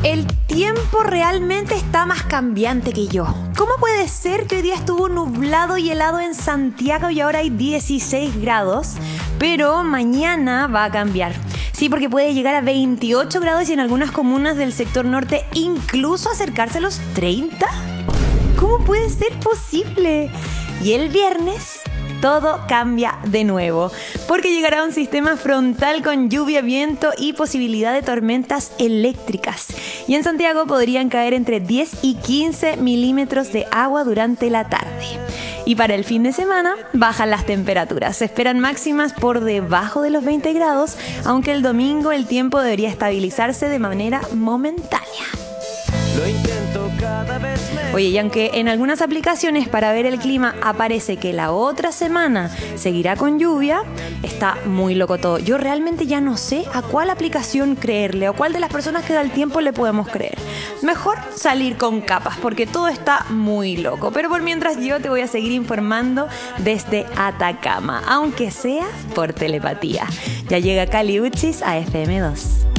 El tiempo realmente está más cambiante que yo. ¿Cómo puede ser que hoy día estuvo nublado y helado en Santiago y ahora hay 16 grados? Pero mañana va a cambiar. Sí, porque puede llegar a 28 grados y en algunas comunas del sector norte incluso acercarse a los 30. ¿Cómo puede ser posible? Y el viernes todo cambia de nuevo, porque llegará un sistema frontal con lluvia, viento y posibilidad de tormentas eléctricas. Y en Santiago podrían caer entre 10 y 15 milímetros de agua durante la tarde. Y para el fin de semana bajan las temperaturas. Se esperan máximas por debajo de los 20 grados, aunque el domingo el tiempo debería estabilizarse de manera momentánea. Lo intento cada vez menos. Oye, y aunque en algunas aplicaciones para ver el clima aparece que la otra semana seguirá con lluvia, está muy loco todo. Yo realmente ya no sé a cuál aplicación creerle o cuál de las personas que da el tiempo le podemos creer. Mejor salir con capas porque todo está muy loco. Pero por mientras yo te voy a seguir informando desde Atacama, aunque sea por telepatía. Ya llega Cali Uchis a FM2.